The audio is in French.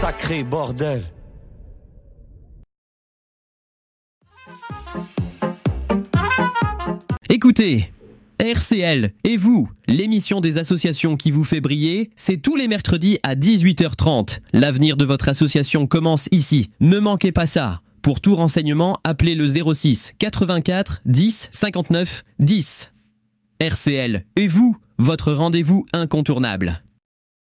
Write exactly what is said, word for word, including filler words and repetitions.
Sacré bordel. Écoutez, R C L et vous, l'émission des associations qui vous fait briller, c'est tous les mercredis à dix-huit heures trente. L'avenir de votre association commence ici. Ne manquez pas ça. Pour tout renseignement, appelez le zéro six quatre-vingt-quatre dix cinquante-neuf dix. R C L et vous, votre rendez-vous incontournable.